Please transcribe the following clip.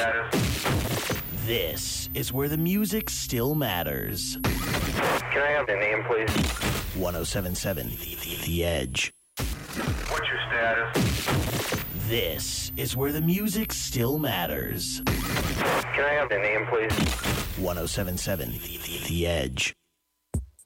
status? This is where the music still matters. Can I have the name, please? 1077 The Edge. What's your status? This is where the music still matters. Can I have the name, please? 1077 The Edge.